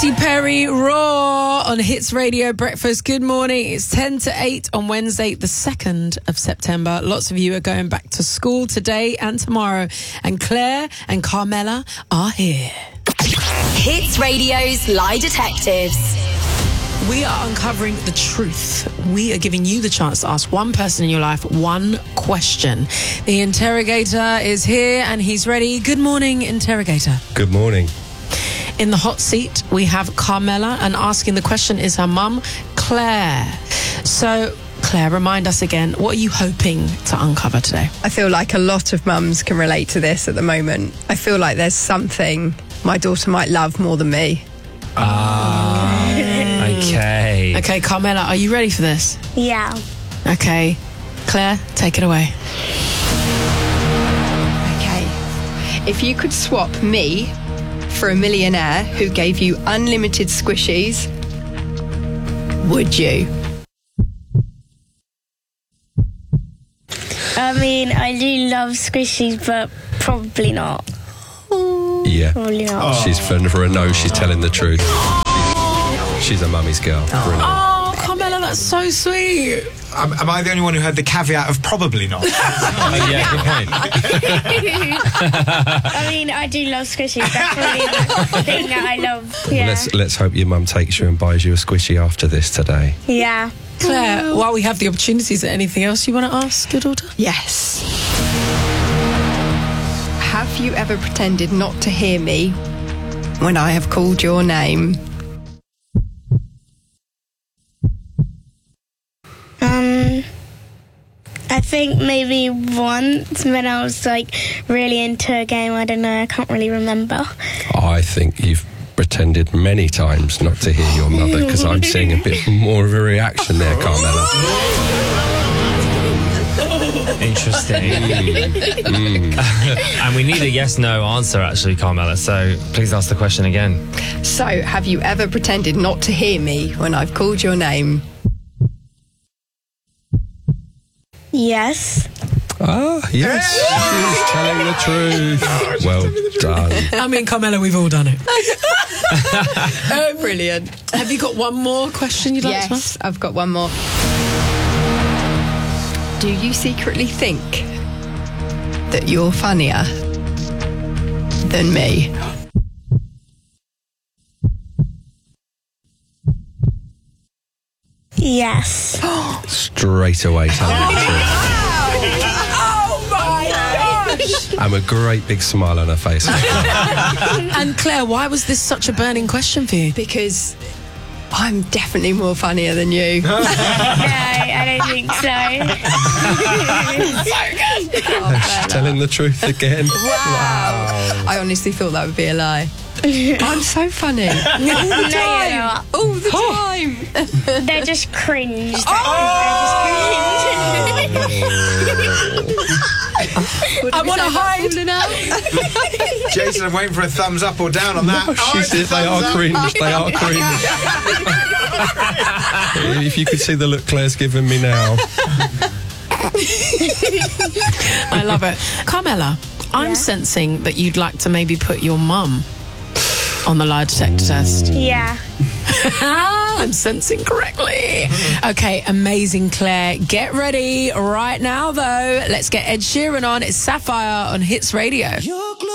Katy Perry, Raw on Hits Radio Breakfast. Good morning. It's 10 to 8 on Wednesday, the 2nd of September. Lots of you are going back to school today and tomorrow. And Claire and Carmela are here. Hits Radio's Lie Detectives. We are uncovering the truth. We are giving you the chance to ask one person in your life one question. The interrogator is here and he's ready. Good morning, interrogator. Good morning. In the hot seat, we have Carmela, and asking the question is her mum, Claire. So, Claire, remind us again, what are you hoping to uncover today? I feel like a lot of mums can relate to this at the moment. I feel like there's something my daughter might love more than me. Okay. Okay, Carmela, are you ready for this? Yeah. Okay. Claire, take it away. Okay. If you could swap me for a millionaire who gave you unlimited squishies, would you? I mean, I do love squishies, but probably not. Yeah. Probably not. She's for a no, she's telling the truth. She's a mummy's girl. For a no. Oh, Carmela, that's so sweet. Am I the only one who had the caveat of probably not? Yeah, good point. I mean, I do love squishies. That's probably the thing that I love. Yeah. Let's hope your mum takes you and buys you a squishy after this today. Yeah. Claire, while we have the opportunity, is there anything else you want to ask your daughter? Yes. Have you ever pretended not to hear me when I have called your name? I think maybe once when I was like really into a game. I don't know. I can't really remember. I think you've pretended many times not to hear your mother, because I'm seeing a bit more of a reaction there, Carmela. Interesting. And we need a yes-no answer, actually, Carmela, so please ask the question again. So, have you ever pretended not to hear me when I've called your name? Yes. Ah, yes. She's telling the truth. Well done. I mean, Carmela, we've all done it. Brilliant. Have you got one more question you'd like to ask? Yes, I've got one more. Do you secretly think that you're funnier than me? Yes. Straight away telling the truth. Oh my gosh! And a great big smile on her face. And Claire, why was this such a burning question for you? Because I'm definitely more funnier than you. No, I don't think so. She's telling the truth again. Wow. I honestly thought that would be a lie. I'm so funny. No, you're not. All the time. They're just cringe. I want to hide. Jason, I'm waiting for a thumbs up or down on that. They are cringe. They are cringe. If you could see the look Claire's given me now. I love it. Carmela, I'm sensing that you'd like to maybe put your mum on the lie detector test. Yeah. I'm sensing correctly. Okay, amazing, Claire. Get ready right now, though. Let's get Ed Sheeran on. It's Sapphire on Hits Radio.